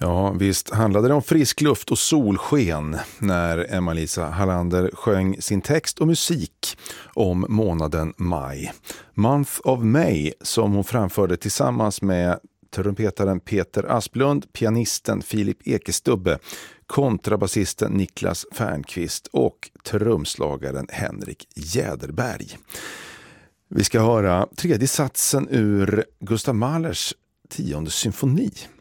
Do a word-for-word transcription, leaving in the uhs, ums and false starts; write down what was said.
Ja, visst handlade det om frisk luft och solsken när Emma-Lisa Hallander sjöng sin text och musik om månaden maj. Month of May, som hon framförde tillsammans med trumpetaren Peter Asplund, pianisten Filip Ekestubbe, kontrabasisten Niklas Fernqvist och trumslagaren Henrik Jäderberg. Vi ska höra tredje satsen ur Gustav Mahlers tionde symfoni